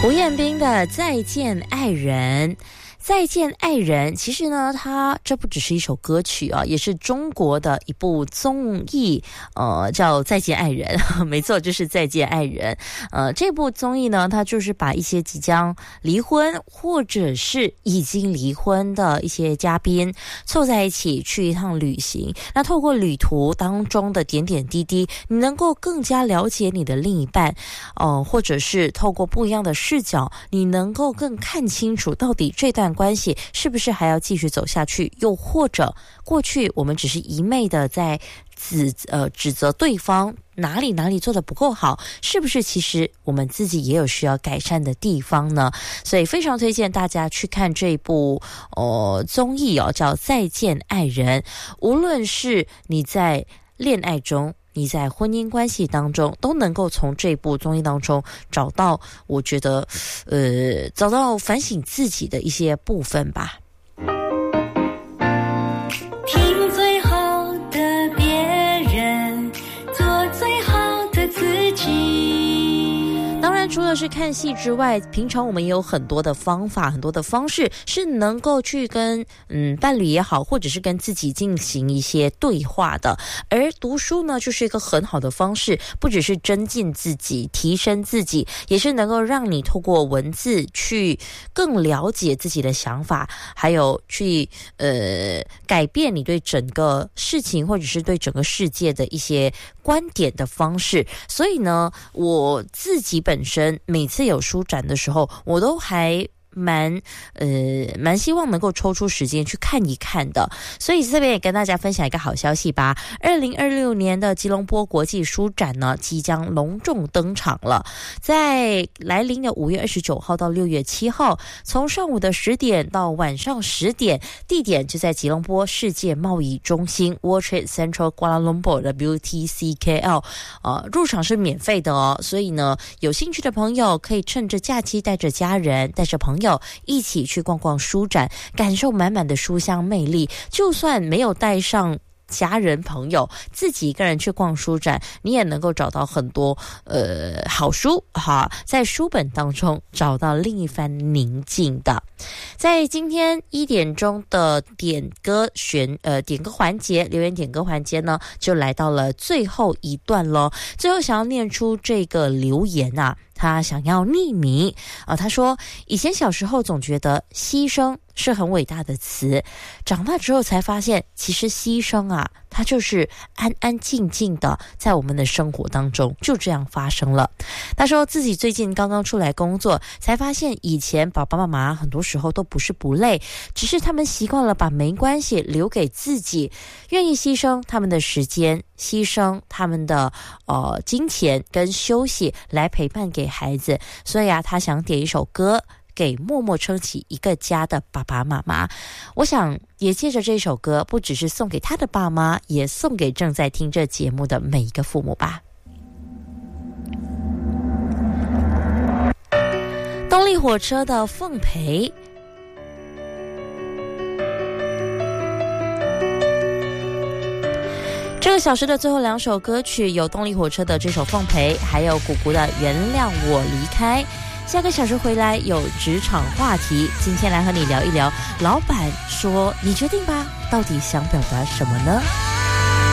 胡彦斌的《再见爱人》。再见爱人，其实呢，这不只是一首歌曲啊，也是中国的一部综艺，叫《再见爱人》，没错，就是《再见爱人》。这部综艺呢，它就是把一些即将离婚或者是已经离婚的一些嘉宾凑在一起去一趟旅行。那透过旅途当中的点点滴滴，你能够更加了解你的另一半，或者是透过不一样的视角，你能够更看清楚到底这段关系是不是还要继续走下去，又或者过去我们只是一昧的在指责对方哪里做得不够好，是不是其实我们自己也有需要改善的地方呢？所以非常推荐大家去看这部综艺叫《再见爱人》。无论是你在恋爱中，你在婚姻关系当中，都能够从这部综艺当中找到，我觉得找到反省自己的一些部分吧。 听最好的别人，做最好的自己。 当然除了是看戏之外，平常我们也有很多的方法，很多的方式是能够去跟伴侣也好，或者是跟自己进行一些对话的。而读书呢，就是一个很好的方式，不只是增进自己，提升自己，也是能够让你透过文字去更了解自己的想法，还有去改变你对整个事情或者是对整个世界的一些观点的方式。所以呢，我自己本身每次有书展的时候，我都还蛮希望能够抽出时间去看一看的。所以这边也跟大家分享一个好消息吧。2026年的吉隆坡国际书展呢，即将隆重登场了。在来临的5月29号到6月7号，从上午的10点到晚上10点，地点就在吉隆坡世界贸易中心 World Trade Central Kuala Lumpur 的 WTCKL。入场是免费的哦，所以呢，有兴趣的朋友可以趁着假期带着家人，带着朋友一起去逛逛书展，感受满满的书香魅力。就算没有带上家人朋友，自己一个人去逛书展，你也能够找到很多好书哈，在书本当中找到另一番宁静的。在今天1点钟的点歌环节，留言点歌环节呢，就来到了最后一段咯。最后想要念出这个留言啊，他想要匿名他说以前小时候总觉得牺牲是很伟大的词，长大之后才发现其实牺牲啊，它就是安安静静的在我们的生活当中就这样发生了。他说自己最近刚刚出来工作，才发现以前爸爸妈妈很多时候都不是不累，只是他们习惯了把没关系留给自己，愿意牺牲他们的时间，牺牲他们的金钱跟休息来陪伴给孩子。所以他想点一首歌给默默撑起一个家的爸爸妈妈。我想也借着这首歌，不只是送给他的爸妈，也送给正在听这节目的每一个父母吧。动力火车的奉陪。这个小时的最后2首歌曲有动力火车的这首奉陪，还有谷谷的原谅我离开。下个小时回来有职场话题，今天来和你聊一聊，老板说你决定吧，到底想表达什么呢？